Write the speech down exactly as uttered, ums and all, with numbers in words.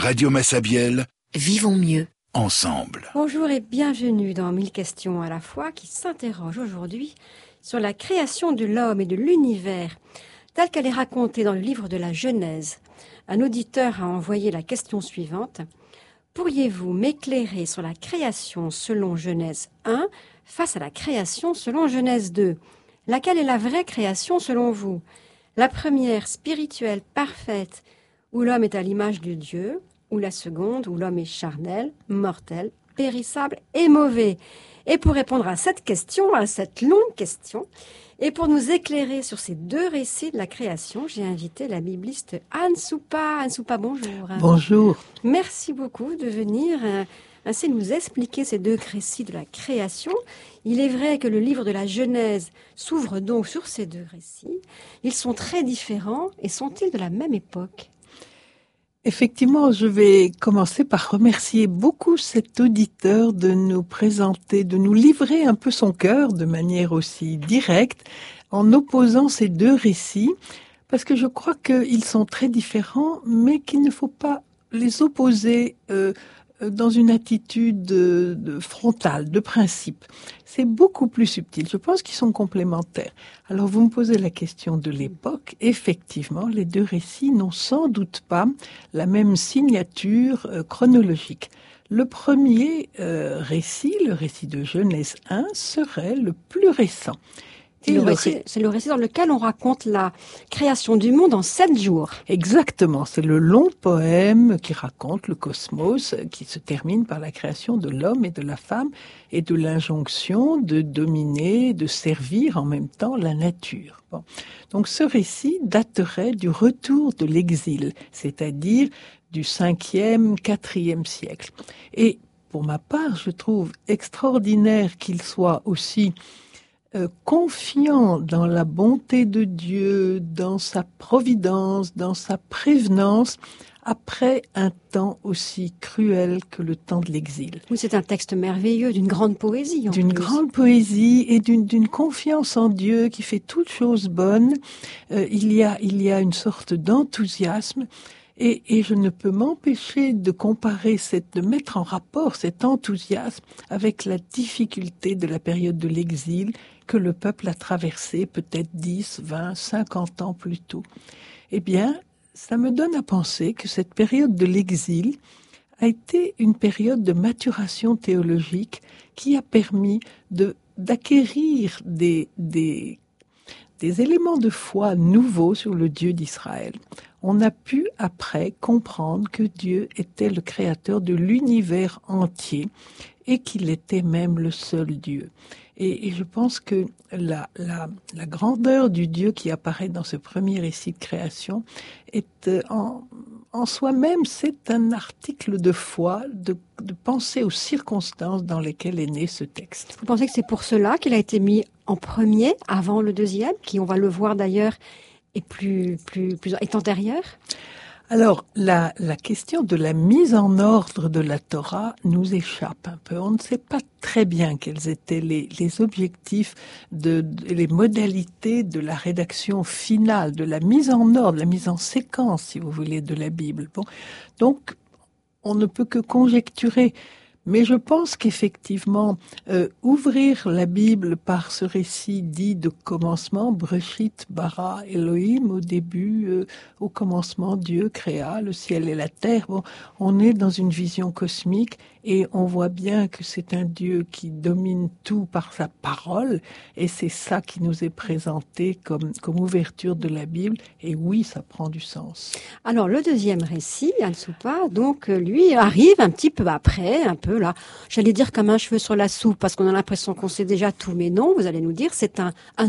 Radio Massabielle, Vivons mieux ensemble. Bonjour et bienvenue dans Mille questions à la fois qui s'interroge aujourd'hui sur la création de l'homme et de l'univers telle qu'elle est racontée dans le livre de la Genèse. Un auditeur a envoyé la question suivante. Pourriez-vous m'éclairer sur la création selon Genèse un face à la création selon Genèse deux? Laquelle est la vraie création selon vous? La première, spirituelle, parfaite, où l'homme est à l'image de Dieu, ou la seconde, où l'homme est charnel, mortel, périssable et mauvais? Et pour répondre à cette question, à cette longue question, et pour nous éclairer sur ces deux récits de la création, j'ai invité la bibliste Anne Soupa. Anne Soupa, bonjour. Bonjour. Merci beaucoup de venir euh, ainsi nous expliquer ces deux récits de la création. Il est vrai que le livre de la Genèse s'ouvre donc sur ces deux récits. Ils sont très différents et sont-ils de la même époque ? Effectivement, je vais commencer par remercier beaucoup cet auditeur de nous présenter, de nous livrer un peu son cœur de manière aussi directe en opposant ces deux récits, parce que je crois qu'ils sont très différents, mais qu'il ne faut pas les opposer euh, dans une attitude de, de frontale, de principe. C'est beaucoup plus subtil. Je pense qu'ils sont complémentaires. Alors, vous me posez la question de l'époque. Effectivement, les deux récits n'ont sans doute pas la même signature euh, chronologique. Le premier euh, récit, le récit de Genèse un, serait le plus récent. C'est le, récit, c'est le récit dans lequel on raconte la création du monde en sept jours. Exactement, c'est le long poème qui raconte le cosmos, qui se termine par la création de l'homme et de la femme et de l'injonction de dominer, de servir en même temps la nature. Bon. Donc ce récit daterait du retour de l'exil, c'est-à-dire du cinquième, quatrième siècle. Et pour ma part, je trouve extraordinaire qu'il soit aussi Euh, confiant dans la bonté de Dieu, dans sa providence, dans sa prévenance, après un temps aussi cruel que le temps de l'exil. Oui, c'est un texte merveilleux, d'une grande poésie. En d'une plus. grande poésie et d'une, d'une confiance en Dieu qui fait toutes choses bonnes. Euh, il y a, il y a une sorte d'enthousiasme. Et, et je ne peux m'empêcher de comparer, cette, de mettre en rapport cet enthousiasme avec la difficulté de la période de l'exil que le peuple a traversé peut-être dix, vingt, cinquante ans plus tôt. Eh bien, ça me donne à penser que cette période de l'exil a été une période de maturation théologique qui a permis de, d'acquérir des, des, des éléments de foi nouveaux sur le Dieu d'Israël. On a pu après comprendre que Dieu était le créateur de l'univers entier et qu'il était même le seul Dieu. Et, et je pense que la, la, la grandeur du Dieu qui apparaît dans ce premier récit de création est en, en soi-même, c'est un article de foi, de, de penser aux circonstances dans lesquelles est né ce texte. Vous pensez que c'est pour cela qu'il a été mis en premier, avant le deuxième, qui, on va le voir d'ailleurs, est plus, plus, plus, est antérieure? Alors, la, la question de la mise en ordre de la Torah nous échappe un peu. On ne sait pas très bien quels étaient les, les objectifs, de, de, les modalités de la rédaction finale, de la mise en ordre, la mise en séquence, si vous voulez, de la Bible. Bon, donc, on ne peut que conjecturer. Mais je pense qu'effectivement, euh, ouvrir la Bible par ce récit dit de commencement, Breshit bara Elohim, au début, euh, au commencement, Dieu créa le ciel et la terre. Bon, on est dans une vision cosmique et on voit bien que c'est un Dieu qui domine tout par sa parole et c'est ça qui nous est présenté comme, comme ouverture de la Bible. Et oui, ça prend du sens. Alors, le deuxième récit, Anne Soupa, donc, lui, arrive un petit peu après, un peu là, j'allais dire comme un cheveu sur la soupe, parce qu'on a l'impression qu'on sait déjà tout, mais non, vous allez nous dire, c'est un, un